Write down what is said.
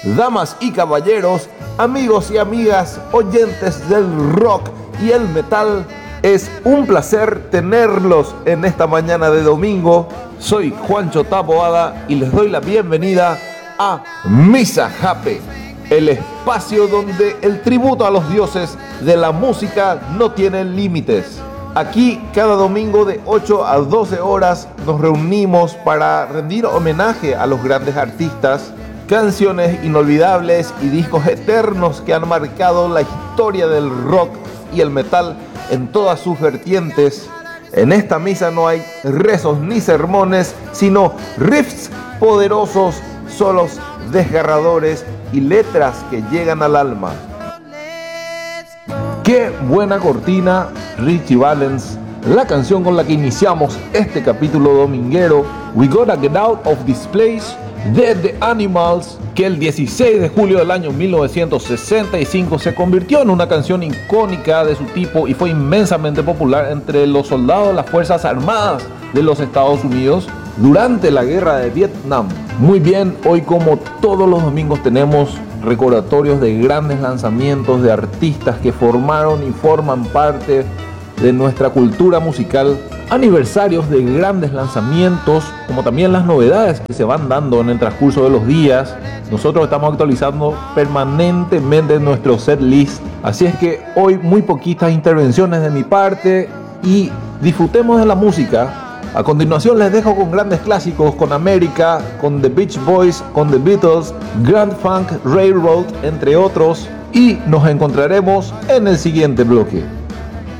damas y caballeros, amigos y amigas, oyentes del rock y el metal. Es un placer tenerlos en esta mañana de domingo. Soy Juancho Taboada y les doy la bienvenida a Misa Hape, el espacio donde el tributo a los dioses de la música no tiene límites. Aquí cada domingo de 8 a 12 horas nos reunimos para rendir homenaje a los grandes artistas, canciones inolvidables y discos eternos que han marcado la historia del rock y el metal en todas sus vertientes. En esta misa no hay rezos ni sermones, sino riffs poderosos, solos desgarradores y letras que llegan al alma. ¡Qué buena cortina, Richie Valens! La canción con la que iniciamos este capítulo dominguero, We Gotta Get Out of This Place, de The Animals, que el 16 de julio del año 1965 se convirtió en una canción icónica de su tipo y fue inmensamente popular entre los soldados de las Fuerzas Armadas de los Estados Unidos durante la guerra de Vietnam. Muy bien, hoy como todos los domingos tenemos recordatorios de grandes lanzamientos de artistas que formaron y forman parte de nuestra cultura musical, aniversarios de grandes lanzamientos, como también las novedades que se van dando en el transcurso de los días. Nosotros estamos actualizando permanentemente nuestro set list, así es que hoy muy poquitas intervenciones de mi parte y disfrutemos de la música. A continuación les dejo con grandes clásicos, con América, con The Beach Boys, con The Beatles, Grand Funk Railroad, entre otros, y nos encontraremos en el siguiente bloque.